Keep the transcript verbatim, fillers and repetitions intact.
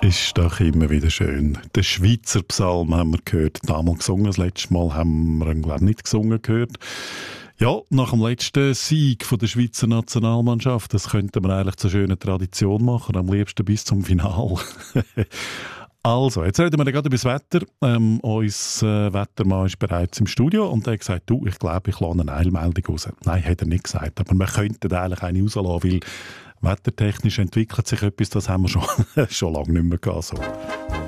Ist doch immer wieder schön. Den Schweizer Psalm haben wir gehört, damals gesungen. Das letzte Mal haben wir ihn, glaube ich, nicht gesungen gehört. Ja, nach dem letzten Sieg von der Schweizer Nationalmannschaft, das könnte man eigentlich zur schönen Tradition machen, am liebsten bis zum Final. Also, jetzt reden wir gerade über das Wetter. Ähm, unser äh, Wettermann ist bereits im Studio und er hat gesagt, du, ich glaube, ich lasse eine Eilmeldung raus. Nein, hat er nicht gesagt, aber wir könnten eigentlich eine rauslassen, weil wettertechnisch entwickelt sich etwas, das haben wir schon, schon lange nicht mehr gehabt. So.